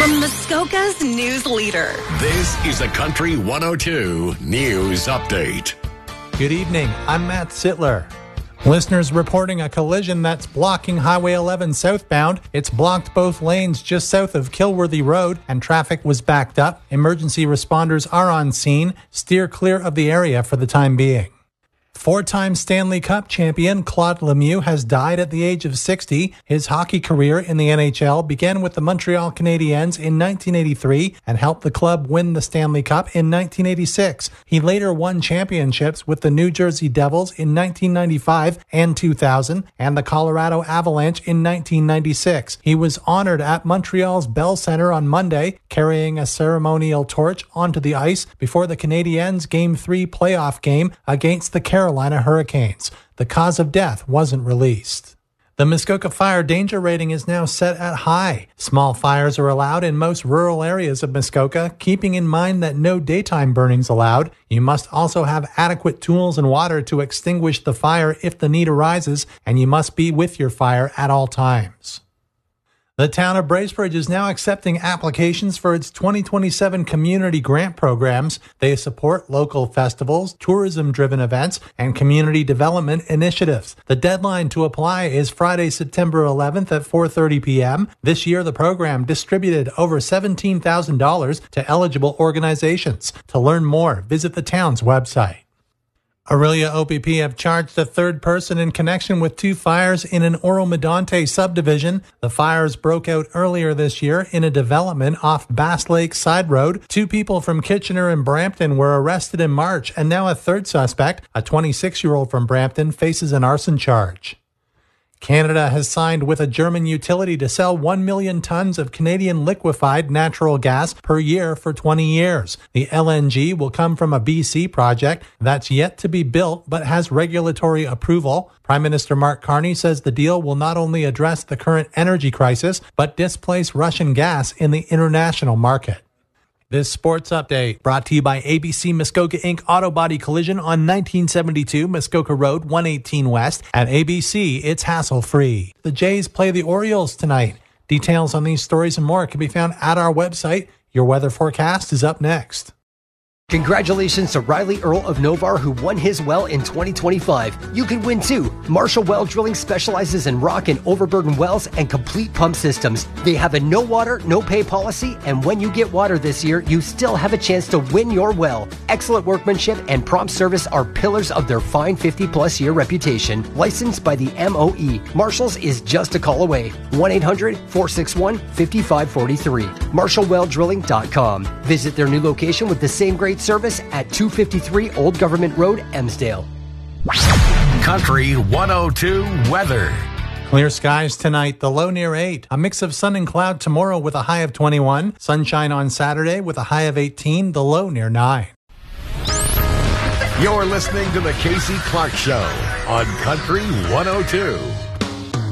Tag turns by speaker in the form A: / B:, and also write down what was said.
A: From Muskoka's news leader.
B: This is a Country 102 News Update.
C: Good evening. I'm Matt Sittler. Listeners reporting a collision that's blocking Highway 11 southbound. It's blocked both lanes just south of Kilworthy Road, and traffic was backed up. Emergency responders are on scene. Steer clear of the area for the time being. Four-time Stanley Cup champion Claude Lemieux has died at the age of 60. His hockey career in the NHL began with the Montreal Canadiens in 1983 and helped the club win the Stanley Cup in 1986. He later won championships with the New Jersey Devils in 1995 and 2000 and the Colorado Avalanche in 1996. He was honored at Montreal's Bell Centre on Monday, carrying a ceremonial torch onto the ice before the Canadiens' Game 3 playoff game against the Carolina Hurricanes. The cause of death wasn't released. The Muskoka fire danger rating is now set at high. Small fires are allowed in most rural areas of Muskoka, keeping in mind that no daytime burnings allowed. You must also have adequate tools and water to extinguish the fire if the need arises, and you must be with your fire at all times. The town of Bracebridge is now accepting applications for its 2027 community grant programs. They support local festivals, tourism-driven events, and community development initiatives. The deadline to apply is Friday, September 11th at 4:30 p.m. This year, the program distributed over $17,000 to eligible organizations. To learn more, visit the town's website. Orillia OPP have charged a third person in connection with two fires in an Oro-Medonte subdivision. The fires broke out earlier this year in a development off Bass Lake Side Road. Two people from Kitchener and Brampton were arrested in March, and now a third suspect, a 26-year-old from Brampton, faces an arson charge. Canada has signed with a German utility to sell 1 million tons of Canadian liquefied natural gas per year for 20 years. The LNG will come from a BC project that's yet to be built but has regulatory approval. Prime Minister Mark Carney says the deal will not only address the current energy crisis but displace Russian gas in the international market. This sports update brought to you by ABC Muskoka Inc. Auto Body Collision on 1972 Muskoka Road, 118 West. At ABC, it's hassle-free. The Jays play the Orioles tonight. Details on these stories and more can be found at our website. Your weather forecast is up next.
D: Congratulations to Riley Earl of Novar, who won his well in 2025. You can win too. Marshall Well Drilling specializes in rock and overburden wells and complete pump systems. They have a no water, no pay policy, and when you get water this year, you still have a chance to win your well. Excellent workmanship and prompt service are pillars of their fine 50-plus year reputation. Licensed by the MOE, Marshall's is just a call away. 1-800-461-5543. MarshallWellDrilling.com. Visit their new location with the same great service at 253 Old Government Road, Emsdale.
B: Country 102 weather.
C: Clear skies tonight, the low near 8. A mix of sun and cloud tomorrow with a high of 21. Sunshine on Saturday with a high of 18, the low near 9.
B: You're listening to the Casey Clark Show on Country 102.